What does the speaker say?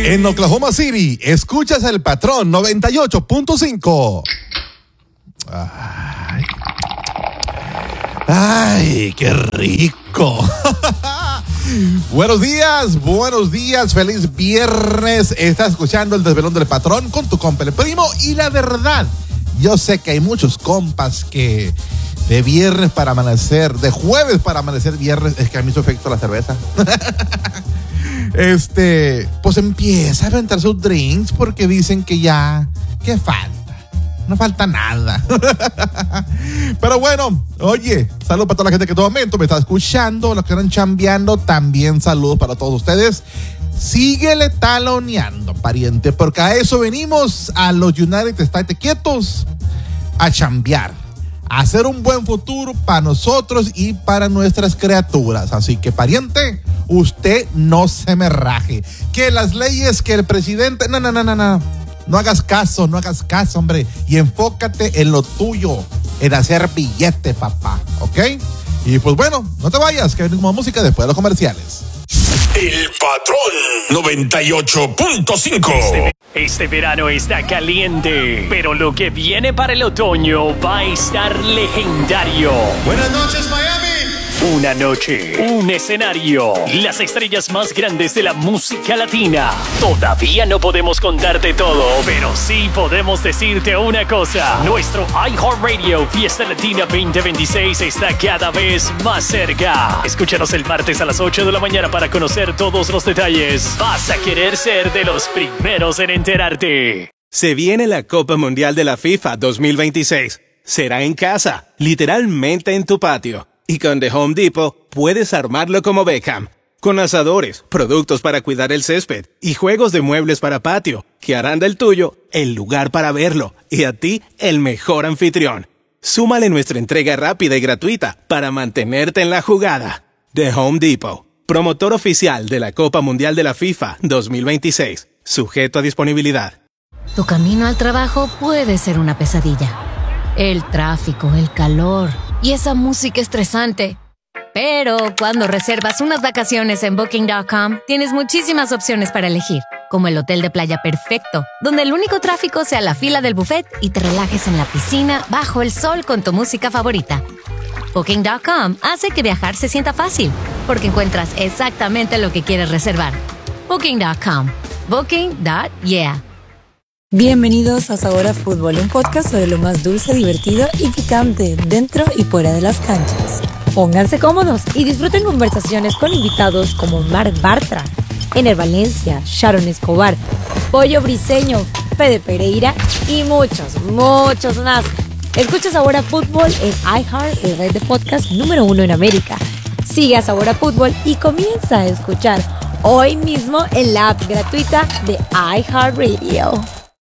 En Oklahoma City, escuchas El Patrón 98.5. Ay, qué rico. Buenos días, feliz viernes. Estás escuchando El Desvelón del Patrón con tu compa el primo. Y la verdad, yo sé que hay muchos compas que de viernes para amanecer, de jueves para amanecer viernes, es que a mí hizo efecto la cerveza. Pues empieza a aventar sus drinks porque dicen que ya, ¿qué falta? No falta nada. Pero bueno, oye, saludos para toda la gente que en todo momento me está escuchando, los que están chambeando, también saludos para todos ustedes. Síguele taloneando, pariente, porque a eso venimos a los United States quietos, a chambear, a hacer un buen futuro para nosotros y para nuestras criaturas. Así que, pariente, usted no se me raje. Que las leyes, que el presidente, no hagas caso, hombre, y enfócate en lo tuyo, en hacer billete, papá, ¿ok? Y pues bueno, no te vayas, que venimos música después de los comerciales. El Patrón 98.5. Este verano está caliente, pero lo que viene para el otoño va a estar legendario. Buenas noches, Miami. Una noche, un escenario, las estrellas más grandes de la música latina. Todavía no podemos contarte todo, pero sí podemos decirte una cosa. Nuestro iHeartRadio Fiesta Latina 2026 está cada vez más cerca. Escúchanos el martes a las 8 de la mañana para conocer todos los detalles. Vas a querer ser de los primeros en enterarte. Se viene la Copa Mundial de la FIFA 2026. Será en casa, literalmente en tu patio. Y con The Home Depot puedes armarlo como Beckham, con asadores, productos para cuidar el césped y juegos de muebles para patio, que harán del tuyo el lugar para verlo y a ti el mejor anfitrión. Súmale nuestra entrega rápida y gratuita para mantenerte en la jugada. The Home Depot, promotor oficial de la Copa Mundial de la FIFA 2026, sujeto a disponibilidad. Tu camino al trabajo puede ser una pesadilla. El tráfico, el calor y esa música estresante. Pero cuando reservas unas vacaciones en Booking.com, tienes muchísimas opciones para elegir, como el hotel de playa perfecto, donde el único tráfico sea la fila del buffet y te relajes en la piscina bajo el sol con tu música favorita. Booking.com hace que viajar se sienta fácil, porque encuentras exactamente lo que quieres reservar. Booking.com. Booking.yeah. Bienvenidos a Sabor a Fútbol, un podcast sobre lo más dulce, divertido y picante dentro y fuera de las canchas. Pónganse cómodos y disfruten conversaciones con invitados como Marc Bartra, Ener Valencia, Sharon Escobar, Pollo Briseño, Fede Pereira y muchos más. Escucha Sabor a Fútbol en iHeart, el red de podcast número 1 en América. Sigue a Sabor a Fútbol y comienza a escuchar hoy mismo en la app gratuita de iHeartRadio.